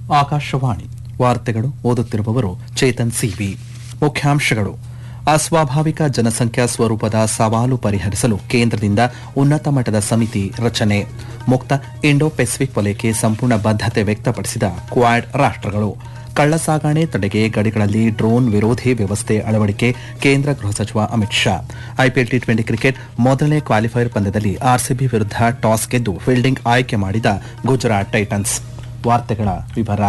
ಆಕಾಶವಾಣಿ ವಾರ್ತೆಗಳು ಓದುತ್ತಿರುವವರು ಚೇತನ್ ಸಿವಿ. ಮುಖ್ಯಾಂಶಗಳು: ಅಸ್ವಾಭಾವಿಕ ಜನಸಂಖ್ಯಾ ಸ್ವರೂಪದ ಸವಾಲು ಪರಿಹರಿಸಲು ಕೇಂದ್ರದಿಂದ ಉನ್ನತ ಮಟ್ಟದ ಸಮಿತಿ ರಚನೆ. ಮುಕ್ತ ಇಂಡೋ ಪೆಸಿಫಿಕ್ ವಲಯಕ್ಕೆ ಸಂಪೂರ್ಣ ಬದ್ಧತೆ ವ್ಯಕ್ತಪಡಿಸಿದ ಕ್ವಾಡ್ ರಾಷ್ಟ್ರಗಳು. ಕಳ್ಳಸಾಗಣೆ ತಡೆಗೆ ಗಡಿಗಳಲ್ಲಿ ಡ್ರೋನ್ ವಿರೋಧಿ ವ್ಯವಸ್ಥೆ ಅಳವಡಿಕೆ ಕೇಂದ್ರ ಗೃಹ ಸಚಿವ Amit Shah. IPL T20 cricket ಮೊದಲನೇ ಕ್ವಾಲಿಫೈಯರ್ ಪಂದ್ಯದಲ್ಲಿ ಆರ್ಸಿಬಿ ವಿರುದ್ಧ ಟಾಸ್ ಗೆದ್ದು ಫೀಲ್ಡಿಂಗ್ ಆಯ್ಕೆ ಮಾಡಿದ ಗುಜರಾತ್ ಟೈಟನ್ಸ್. ವಾರ್ತೆಗಳ ವಿವರ.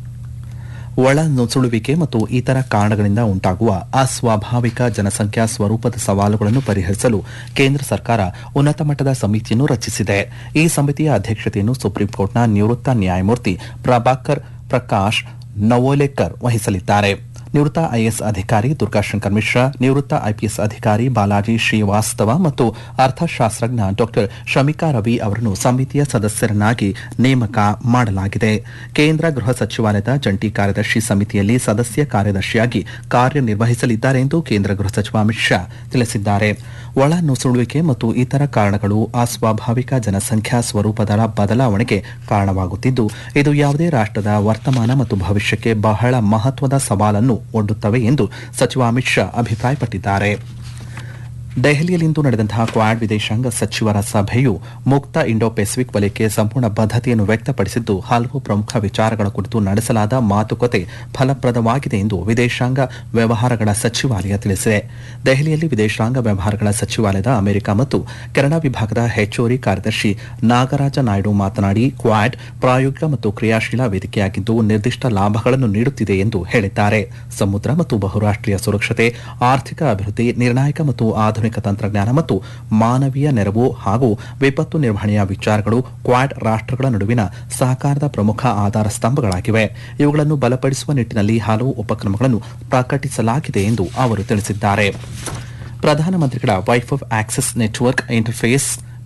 ಒಳ ನುಸುಳುವಿಕೆ ಮತ್ತು ಇತರ ಕಾರಣಗಳಿಂದ ಉಂಟಾಗುವ ಅಸ್ವಾಭಾವಿಕ ಜನಸಂಖ್ಯಾ ಸ್ವರೂಪದ ಸವಾಲುಗಳನ್ನು ಪರಿಹರಿಸಲು ಕೇಂದ್ರ ಸರ್ಕಾರ ಉನ್ನತ ಮಟ್ಟದ ಸಮಿತಿಯನ್ನು ರಚಿಸಿದೆ. ಈ ಸಮಿತಿಯ ಅಧ್ಯಕ್ಷತೆಯನ್ನು ಸುಪ್ರೀಂಕೋರ್ಟ್ನ ನಿವೃತ್ತ ನ್ಯಾಯಮೂರ್ತಿ ಪ್ರಭಾಕರ್ ಪ್ರಕಾಶ್ ನವೋಲೇಕರ್ ವಹಿಸಲಿದ್ದಾರೆ. ನಿವೃತ್ತ ಐಎಎಸ್ ಅಧಿಕಾರಿ ದುರ್ಗಾಶಂಕರ್ ಮಿಶ್ರಾ, ನಿವೃತ್ತ ಐಪಿಎಸ್ ಅಧಿಕಾರಿ ಬಾಲಾಜಿ ಶ್ರೀವಾಸ್ತವ ಮತ್ತು ಅರ್ಥಶಾಸ್ತ್ರಜ್ಞ ಡಾ ಶಮಿಕಾ ರವಿ ಅವರನ್ನು ಸಮಿತಿಯ ಸದಸ್ಯರನ್ನಾಗಿ ನೇಮಕ ಮಾಡಲಾಗಿದೆ. ಕೇಂದ್ರ ಗೃಹ ಸಚಿವಾಲಯದ ಜಂಟಿ ಕಾರ್ಯದರ್ಶಿ ಸಮಿತಿಯಲ್ಲಿ ಸದಸ್ಯ ಕಾರ್ಯದರ್ಶಿಯಾಗಿ ಕಾರ್ಯನಿರ್ವಹಿಸಲಿದ್ದಾರೆ ಎಂದು ಕೇಂದ್ರ ಗೃಹ ಸಚಿವ ಅಮಿತ್ ಶಾ ತಿಳಿಸಿದ್ದಾರೆ. ಒಳ ನುಸುಳುವಿಕೆ ಮತ್ತು ಇತರ ಕಾರಣಗಳು ಅಸ್ವಾಭಾವಿಕ ಜನಸಂಖ್ಯಾ ಸ್ವರೂಪದ ಬದಲಾವಣೆಗೆ ಕಾರಣವಾಗುತ್ತಿದ್ದು, ಇದು ಯಾವುದೇ ರಾಷ್ಟ್ರದ ವರ್ತಮಾನ ಮತ್ತು ಭವಿಷ್ಯಕ್ಕೆ ಬಹಳ ಮಹತ್ವದ ಸವಾಲನ್ನು ಒಡ್ಡುತ್ತವೆ ಎಂದು ಸಚಿವ ಅಮಿತ್ ಶಾ ಅಭಿಪ್ರಾಯಪಟ್ಟಿದ್ದಾರೆ. ದೆಹಲಿಯಲ್ಲಿಂದು ನಡೆದಂತಹ ಕ್ವಾಡ್ ವಿದೇಶಾಂಗ ಸಚಿವರ ಸಭೆಯು ಮುಕ್ತ ಇಂಡೋ ಪೆಸಿಫಿಕ್ ವಲಯಕ್ಕೆ ಸಂಪೂರ್ಣ ಬದ್ಧತೆಯನ್ನು ವ್ಯಕ್ತಪಡಿಸಿದ್ದು, ಹಲವು ಪ್ರಮುಖ ವಿಚಾರಗಳ ಕುರಿತು ನಡೆಸಲಾದ ಮಾತುಕತೆ ಫಲಪ್ರದವಾಗಿದೆ ಎಂದು ವಿದೇಶಾಂಗ ವ್ಯವಹಾರಗಳ ಸಚಿವಾಲಯ ತಿಳಿಸಿದೆ. ದೆಹಲಿಯಲ್ಲಿ ವಿದೇಶಾಂಗ ವ್ಯವಹಾರಗಳ ಸಚಿವಾಲಯದ ಅಮೆರಿಕ ಮತ್ತು ಕೆನಡಾ ವಿಭಾಗದ ಹೆಚ್ಚುವರಿ ಕಾರ್ಯದರ್ಶಿ ನಾಗರಾಜ ನಾಯ್ಡು ಮಾತನಾಡಿ, ಕ್ವಾಡ್ ಪ್ರಾಯೋಗಿಕ ಮತ್ತು ಕ್ರಿಯಾಶೀಲ ವೇದಿಕೆಯಾಗಿದ್ದು ನಿರ್ದಿಷ್ಟ ಲಾಭಗಳನ್ನು ನೀಡುತ್ತಿದೆ ಎಂದು ಹೇಳಿದ್ದಾರೆ. ಸಮುದ್ರ ಮತ್ತು ಬಹುರಾಷ್ಟ್ರೀಯ ಸುರಕ್ಷತೆ, ಆರ್ಥಿಕ ಅಭಿವೃದ್ಧಿ, ನಿರ್ಣಾಯಕ ಮತ್ತು ಆಧುನಿಕ ತಂತ್ರಜ್ಞಾನ ಮತ್ತು ಮಾನವೀಯ ನೆರವು ಹಾಗೂ ವಿಪತ್ತು ನಿರ್ವಹಣೆಯ ವಿಚಾರಗಳು ಕ್ವಾಡ್ ರಾಷ್ಟ್ರಗಳ ನಡುವಿನ ಸಹಕಾರದ ಪ್ರಮುಖ ಆಧಾರ ಸ್ತಂಭಗಳಾಗಿವೆ. ಇವುಗಳನ್ನು ಬಲಪಡಿಸುವ ನಿಟ್ಟಿನಲ್ಲಿ ಹಲವು ಉಪಕ್ರಮಗಳನ್ನು ಪ್ರಕಟಿಸಲಾಗಿದೆ ಎಂದು ಅವರು ತಿಳಿಸಿದ್ದಾರೆ. ಪ್ರಧಾನಮಂತ್ರಿಗಳ wifi access network interface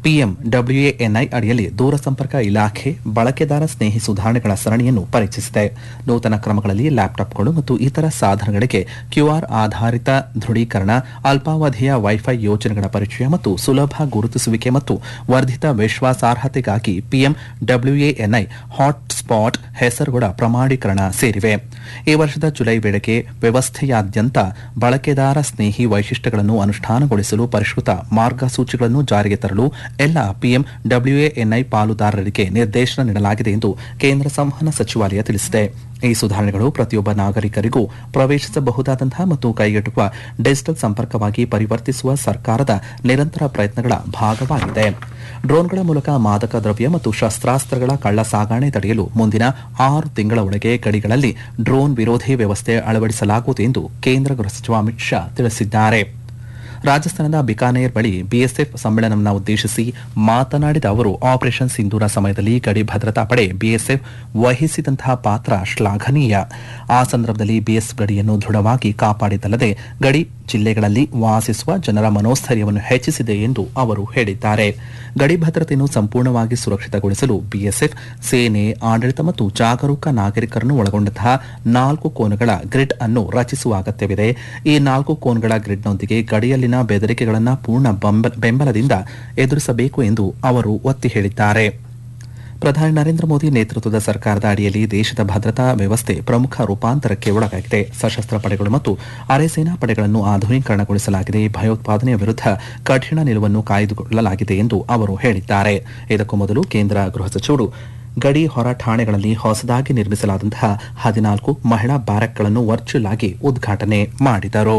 PMWANI ಅಡಿಯಲ್ಲಿ ದೂರಸಂಪರ್ಕ ಇಲಾಖೆ ಬಳಕೆದಾರ ಸ್ನೇಹಿ ಸುಧಾರಣೆಗಳ ಸರಣಿಯನ್ನು ಪರಿಚಯಿಸಿದೆ. ನೂತನ ಕ್ರಮಗಳಲ್ಲಿ ಲ್ಯಾಪ್ಟಾಪ್ಗಳು ಮತ್ತು ಇತರ ಸಾಧನಗಳಿಗೆ QR ಆಧಾರಿತ ದೃಢೀಕರಣ, ಅಲ್ಪಾವಧಿಯ ವೈಫೈ ಯೋಜನೆಗಳ ಪರಿಚಯ ಮತ್ತು ಸುಲಭ ಗುರುತಿಸುವಿಕೆ ಮತ್ತು ವರ್ಧಿತ ವಿಶ್ವಾಸಾರ್ಹತೆಗಾಗಿ PMWANI ಹಾಟ್ಸ್ಪಾಟ್ ಹೆಸರುಗಳ ಪ್ರಮಾಣೀಕರಣ ಸೇರಿವೆ. ಈ ವರ್ಷದ ಜುಲೈ ವೇಳೆಗೆ ವ್ಯವಸ್ಥೆಯಾದ್ಯಂತ ಬಳಕೆದಾರ ಸ್ನೇಹಿ ವೈಶಿಷ್ಟ್ಯಗಳನ್ನು ಅನುಷ್ಠಾನಗೊಳಿಸಲು ಪರಿಷ್ಕೃತ ಮಾರ್ಗಸೂಚಿಗಳನ್ನು ಜಾರಿಗೆ ತರಲು ಎಲ್ಲ PMWANI ಪಾಲುದಾರರಿಗೆ ನಿರ್ದೇಶನ ನೀಡಲಾಗಿದೆ ಎಂದು ಕೇಂದ್ರ ಸಂವಹನ ಸಚಿವಾಲಯ ತಿಳಿಸಿದೆ. ಈ ಸುಧಾರಣೆಗಳು ಪ್ರತಿಯೊಬ್ಬ ನಾಗರಿಕರಿಗೂ ಪ್ರವೇಶಿಸಬಹುದಾದಂತಹ ಮತ್ತು ಕೈಗೆಟುಕುವ ಡಿಜಿಟಲ್ ಸಂಪರ್ಕವಾಗಿ ಪರಿವರ್ತಿಸುವ ಸರ್ಕಾರದ ನಿರಂತರ ಪ್ರಯತ್ನಗಳ ಭಾಗವಾಗಿದೆ. ಡ್ರೋನ್ಗಳ ಮೂಲಕ ಮಾದಕ ದ್ರವ್ಯ ಮತ್ತು ಶಸ್ತ್ರಾಸ್ತ್ರಗಳ ಕಳ್ಳ ಸಾಗಣೆ ತಡೆಯಲು ಮುಂದಿನ 6 ತಿಂಗಳ ಒಳಗೆ ಗಡಿಗಳಲ್ಲಿ ಡ್ರೋನ್ ವಿರೋಧಿ ವ್ಯವಸ್ಥೆ ಅಳವಡಿಸಲಾಗುವುದು ಎಂದು ಕೇಂದ್ರ ಗೃಹ ಸಚಿವ ಅಮಿತ್ ಶಾ ತಿಳಿಸಿದ್ದಾರೆ. ರಾಜಸ್ಥಾನದ ಬಿಕಾನೇರ್ ಬಳಿ ಬಿಎಸ್ಎಫ್ ಸಮ್ಮೇಳನವನ್ನು ಉದ್ದೇಶಿಸಿ ಮಾತನಾಡಿದ ಅವರು, ಆಪರೇಷನ್ ಸಿಂಧೂರ ಸಮಯದಲ್ಲಿ ಗಡಿ ಭದ್ರತಾ ಪಡೆ ಬಿಎಸ್ಎಫ್ ವಹಿಸಿದಂತಹ ಪಾತ್ರ ಶ್ಲಾಘನೀಯ. ಆ ಸಂದರ್ಭದಲ್ಲಿ ಬಿಎಸ್ಎಫ್ ಗಡಿಯನ್ನು ದೃಢವಾಗಿ ಕಾಪಾಡಿದ್ದಲ್ಲದೆ ಗಡಿ ಜಿಲ್ಲೆಗಳಲ್ಲಿ ವಾಸಿಸುವ ಜನರ ಮನೋಸ್ಥೈರ್ಯವನ್ನು ಹೆಚ್ಚಿಸಿದೆ ಎಂದು ಅವರು ಹೇಳಿದ್ದಾರೆ. ಗಡಿ ಭದ್ರತೆಯನ್ನು ಸಂಪೂರ್ಣವಾಗಿ ಸುರಕ್ಷಿತಗೊಳಿಸಲು ಬಿಎಸ್ಎಫ್ ಸೇನೆ, ಆಡಳಿತ ಮತ್ತು ಜಾಗರೂಕ ನಾಗರಿಕರನ್ನು ಒಳಗೊಂಡಂತಹ 4 ಕೋನಗಳ ಗ್ರಿಡ್ ಅನ್ನು ರಚಿಸುವ ಅಗತ್ಯವಿದೆ. ಈ 4 ಕೋನಗಳ ಗ್ರಿಡ್ನೊಂದಿಗೆ ಗಡಿಯಲ್ಲಿನ ಬೆದರಿಕೆಗಳನ್ನು ಪೂರ್ಣ ಬೆಂಬಲದಿಂದ ಎದುರಿಸಬೇಕು ಎಂದು ಅವರು ಒತ್ತಿ ಹೇಳಿದ್ದಾರೆ. ಪ್ರಧಾನಿ ನರೇಂದ್ರ ಮೋದಿ ನೇತೃತ್ವದ ಸರ್ಕಾರದ ಅಡಿಯಲ್ಲಿ ದೇಶದ ಭದ್ರತಾ ವ್ಯವಸ್ಥೆ ಪ್ರಮುಖ ರೂಪಾಂತರಕ್ಕೆ ಒಳಗಾಗಿದೆ. ಸಶಸ್ತ್ರ ಪಡೆಗಳು ಮತ್ತು ಅರೆ ಸೇನಾ ಪಡೆಗಳನ್ನು ಆಧುನೀಕರಣಗೊಳಿಸಲಾಗಿದೆ. ಭಯೋತ್ಪಾದನೆಯ ವಿರುದ್ಧ ಕಠಿಣ ನಿಲುವನ್ನು ಕಾಯ್ದುಕೊಳ್ಳಲಾಗಿದೆ ಎಂದು ಅವರು ಹೇಳಿದ್ದಾರೆ. ಇದಕ್ಕೂ ಮೊದಲು ಕೇಂದ್ರ ಗೃಹ ಸಚಿವರು ಗಡಿ ಹೊರ ಠಾಣೆಗಳಲ್ಲಿ ಹೊಸದಾಗಿ ನಿರ್ಮಿಸಲಾದಂತಹ 14 ಮಹಿಳಾ ಬ್ಯಾರಕ್ಗಳನ್ನು ವರ್ಚುವಲ್ ಆಗಿ ಉದ್ಘಾಟನೆ ಮಾಡಿದರು.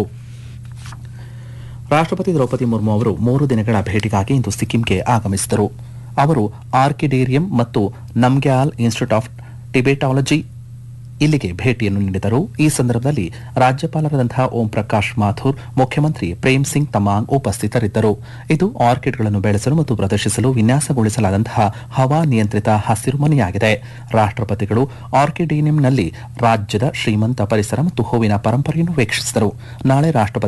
ರಾಷ್ಟ್ರಪತಿ ದ್ರೌಪದಿ ಮುರ್ಮು ಅವರು 3 ದಿನಗಳ ಭೇಟಿಗಾಗಿ ಇಂದು ಸಿಕ್ಕಿಂಗೆ ಆಗಮಿಸಿದರು. ಅವರು ಆರ್ಕಿಡೇರಿಯಂ ಮತ್ತು ನಮ್ಗ್ಯಾಲ್ ಇನ್ಸ್ಟಿಟ್ಯೂಟ್ ಆಫ್ ಟಿಬೆಟಾಲಜಿ ಇಲ್ಲಿಗೆ ಭೇಟಿಯನ್ನು ನೀಡಿದರು. ಈ ಸಂದರ್ಭದಲ್ಲಿ ರಾಜ್ಯಪಾಲರಾದಂತಹ ಓಂ ಪ್ರಕಾಶ್ ಮಾಥುರ್, ಮುಖ್ಯಮಂತ್ರಿ ಪ್ರೇಮ್ ಸಿಂಗ್ ತಮಾಂಗ್ ಉಪಸ್ಥಿತರಿದ್ದರು. ಇದು ಆರ್ಕಿಡ್ಗಳನ್ನು ಬೆಳೆಸಲು ಮತ್ತು ಪ್ರದರ್ಶಿಸಲು ವಿನ್ಯಾಸಗೊಳಿಸಲಾದಂತಹ ಹವಾ ನಿಯಂತ್ರಿತ ಹಸಿರು ಮನೆಯಾಗಿದೆ. ರಾಷ್ಟ್ರಪತಿಗಳು ಆರ್ಕಿಡೇರಿಯಂನಲ್ಲಿ ರಾಜ್ಯದ ಶ್ರೀಮಂತ ಪರಿಸರ ಮತ್ತು ಹೂವಿನ ಪರಂಪರೆಯನ್ನು ವೀಕ್ಷಿಸಿದರು. ನಾಳೆ ರಾಷ್ಟ್ರಪತಿ